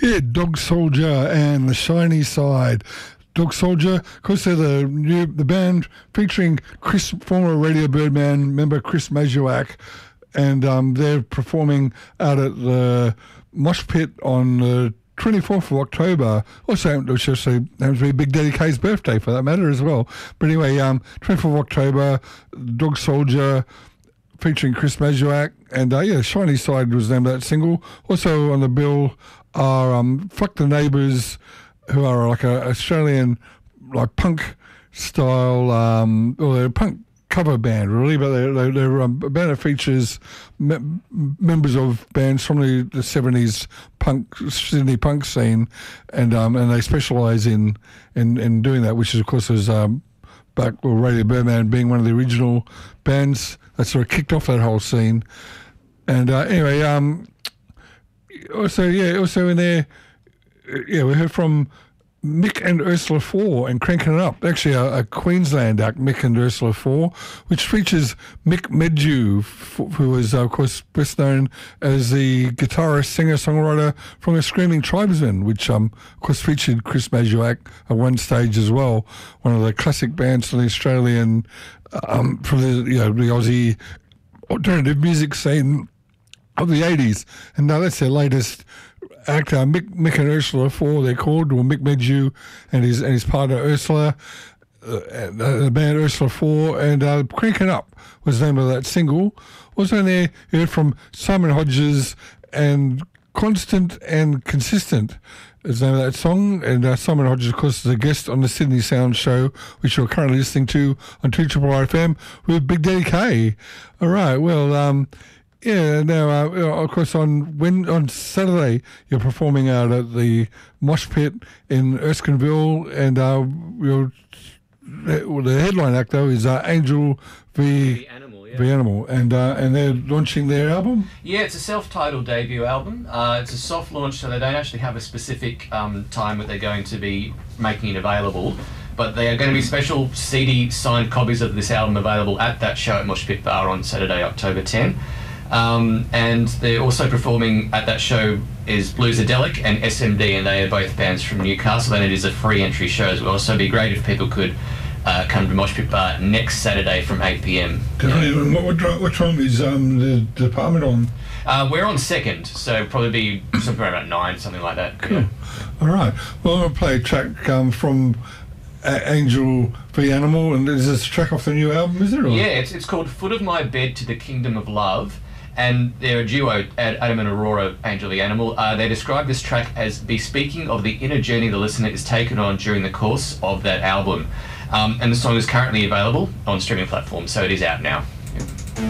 Yeah, Dog Soldier and The Shiny Side. Dog Soldier, of course, they're the band featuring former Radio Birdman member Chris Mazuak, and they're performing out at the Mosh Pit on the 24th of October. Also, which also happens to be Big Daddy K's birthday for that matter as well. But anyway, 24th of October, Dog Soldier featuring Chris Mazuak, and Shiny Side was the name of that single. Also on the bill are Fuck the Neighbours, who are like a Australian like punk style, or they're a punk cover band really, but they're a band that features members of bands from the 70s Sydney punk scene, and they specialise in doing that, which is of course is Radio Birdman being one of the original bands that sort of kicked off that whole scene. And anyway, also in there, we heard from Mick and Ursula 4 and Cranking It Up, actually a Queensland act, Mick and Ursula 4, which features Mick Medju, who is, of course, best known as the guitarist, singer-songwriter from the Screaming Tribesmen, which, of course, featured Chris Mazuak at one stage as well, one of the classic bands from the Australian, from the Aussie alternative music scene of the 80s. And now that's their latest act, Mick and Ursula 4, they're called, or Mick Medju and his partner Ursula, the band Ursula 4, and Cranking Up was the name of that single. Also in there, you heard from Simon Hodges and Constant and Consistent is the name of that song, and Simon Hodges, of course, is a guest on the Sydney Sound Show, which you're currently listening to on 2RRR FM with Big Daddy K. All right, well, now, of course, on Saturday, you're performing out at the Mosh Pit in Erskineville, and the headline act, though, is Angel v. Animal, and they're launching their album? Yeah, it's a self-titled debut album. It's a soft launch, so they don't actually have a specific time that they're going to be making it available. But they are going to be special CD signed copies of this album available at that show at Mosh Pit Bar on Saturday, October 10. And they're also performing at that show is Bluesadelic and SMD, and they are both bands from Newcastle, and it is a free entry show as well, so it'd be great if people could come to Mosh Pit Bar next Saturday from 8 p.m. What time is the department on? We're on second, so probably be somewhere about 9, something like that. Cool. Yeah. All right. Well, I'm going to play a track from Angel v. Animal, and is this a track off the new album, is it? Or? Yeah, it's called Foot of My Bed to the Kingdom of Love. And they're a duo, Adam and Aurora, Angel the Animal. They describe this track as bespeaking of the inner journey the listener is taken on during the course of that album. And the song is currently available on streaming platforms, so it is out now.